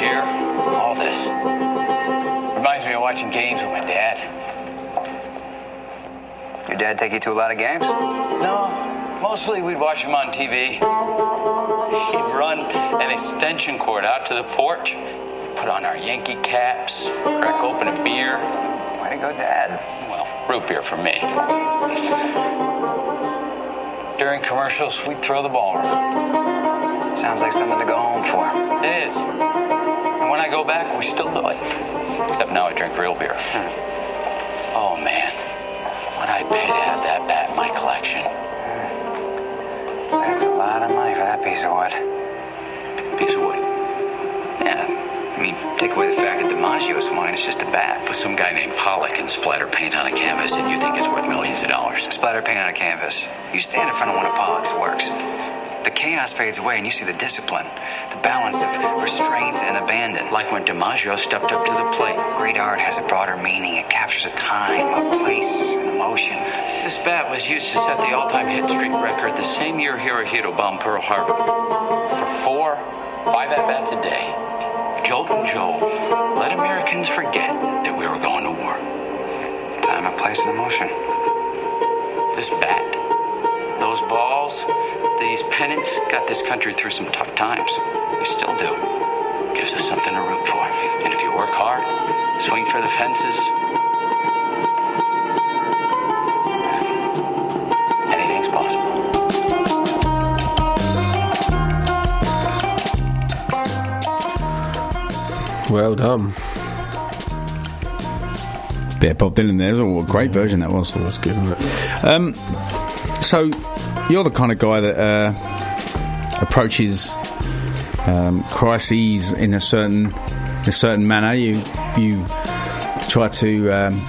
here, all this, reminds me of watching games with my dad. Your dad take you to a lot of games? No, mostly we'd watch him on TV. He'd run an extension cord out to the porch, put on our Yankee caps, crack open a beer. Way to go, Dad. Well, root beer for me. During commercials, we'd throw the ball around. Sounds like something to go home for. It is. And when I go back, we still do it. Except now I drink real beer. Oh, man. What I'd pay to have that bat in my collection. That's a lot of money for that piece of wood. Piece of wood. Yeah. I mean, take away the fact that DiMaggio's mine, it's just a bat. Put some guy named Pollock can splatter paint on a canvas and you think it's worth millions of dollars. Splatter paint on a canvas. You stand in front of one of Pollock's works. The chaos fades away and you see the discipline, the balance of restraint and abandon. Like when DiMaggio stepped up to the plate. Great art has a broader meaning. It captures a time, a place, an emotion. This bat was used to set the all-time hit streak record the same year Hirohito bombed Pearl Harbor. For 5 at-bats a day, Jolt and Joe let Americans forget that we were going to war. Time, a place, and emotion. This bat, those balls, these pennants got this country through some tough times. We still do. Gives us something to root for. And if you work hard, swing for the fences, anything's possible. Well done. Bit of Bob Dylan there. What a great version that was. It was good, wasn't it? So, you're the kind of guy that approaches crises in a certain manner. You try to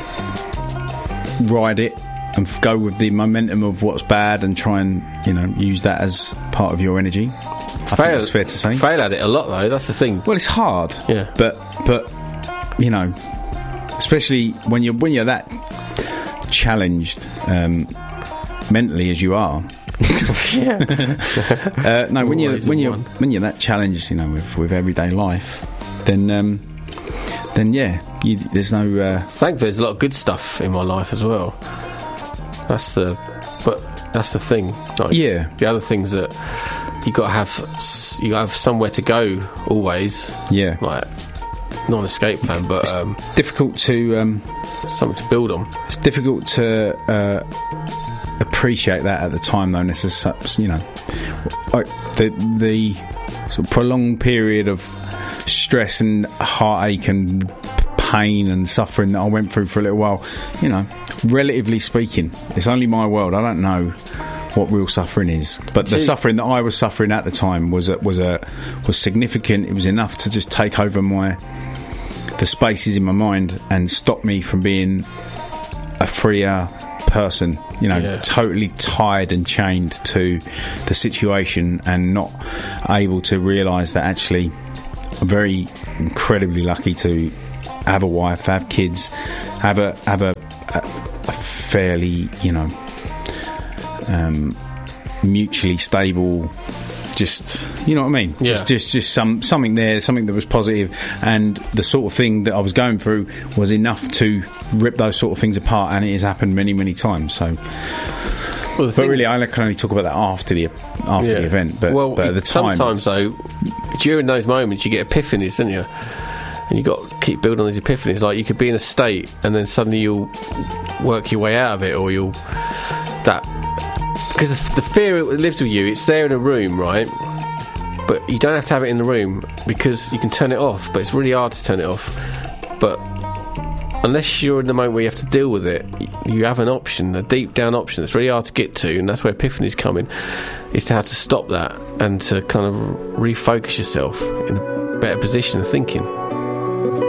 ride it and go with the momentum of what's bad and try and use that as part of your energy. I think that's fair to say. Fail at it a lot though. That's the thing. Well, it's hard. Yeah. But especially when you're that challenged mentally as you are. Yeah. No, when you're that challenged, with everyday life, then yeah, there's no. Thankfully, there's a lot of good stuff in my life as well. That's the thing. Like, yeah. The other things that you got to have somewhere to go always. Yeah. Like not an escape plan, but it's difficult to something to build on. It's difficult to appreciate that at the time, though. The sort of prolonged period of stress and heartache and pain and suffering that I went through for a little while. Relatively speaking, it's only my world. I don't know what real suffering is, but the suffering that I was suffering at the time was significant. It was enough to just take over the spaces in my mind and stop me from being a freer person, totally tied and chained to the situation and not able to realise that actually I'm very incredibly lucky to have a wife, have kids, have a fairly mutually stable, just what I mean. Yeah. Just something there, something that was positive, and the sort of thing that I was going through was enough to rip those sort of things apart, and it has happened many, many times. So, but really, I can only talk about that after the event. But at the time, sometimes though, during those moments, you get epiphanies, don't you? And you got to keep building on these epiphanies. Like you could be in a state, and then suddenly you'll work your way out of it, or because the fear lives with you. It's there in a room, right? But you don't have to have it in the room because you can turn it off. But it's really hard to turn it off. But unless you're in the moment where you have to deal with it, you have an option, a deep down option that's really hard to get to, and that's where epiphanies come in. Is to have to stop that and to kind of refocus yourself in a better position of thinking.